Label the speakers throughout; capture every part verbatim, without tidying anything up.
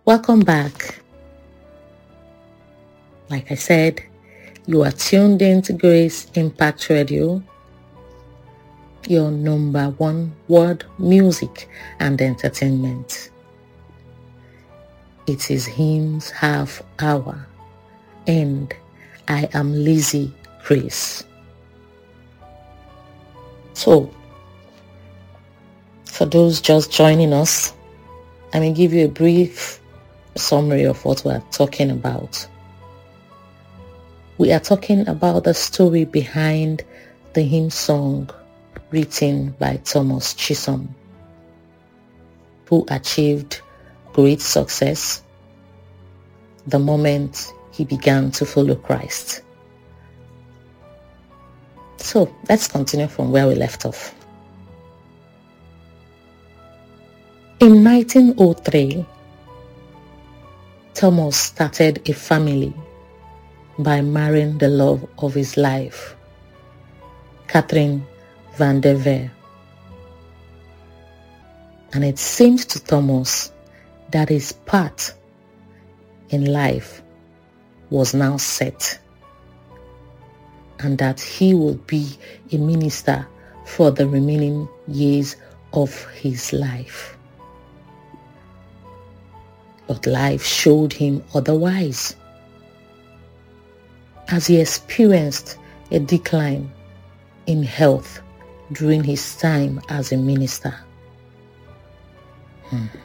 Speaker 1: Welcome back. Like I said, you are tuned into Grace Impact Radio, your number one word music and entertainment. It is Hymns Half Hour, and I am Lizzie Grace. So, for those just joining us, I may give you a brief summary of what we are talking about. We are talking about the story behind the hymn song written by Thomas Chisholm, who achieved great success the moment he began to follow Christ. So let's continue from where we left off. In nineteen oh three, Thomas started a family by marrying the love of his life, Catherine van der Veer. And it seemed to Thomas that his path in life was now set, and that he would be a minister for the remaining years of his life. But life showed him otherwise, as he experienced a decline in health during his time as a minister. Hmm.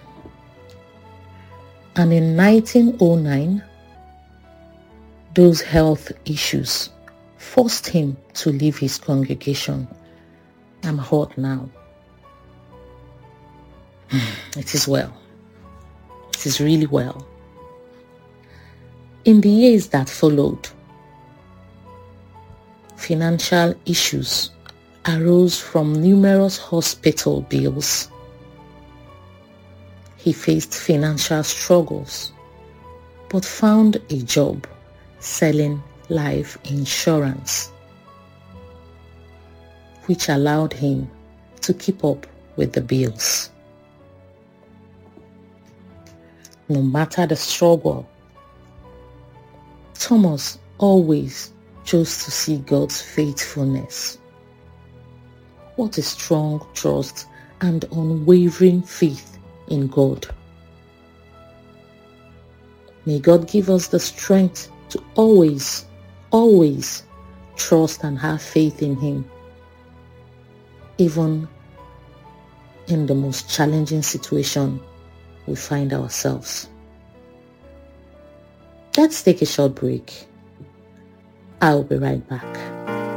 Speaker 1: And in nineteen oh nine, those health issues forced him to leave his congregation. I'm hot now. It is well. It is really well. In the years that followed, financial issues arose from numerous hospital bills. He faced financial struggles, but found a job selling life insurance, which allowed him to keep up with the bills. No matter the struggle, Thomas always chose to see God's faithfulness. What a strong trust and unwavering faith in God. May God give us the strength to always, always trust and have faith in Him, even in the most challenging situation we find ourselves. Let's take a short break. I'll be right back.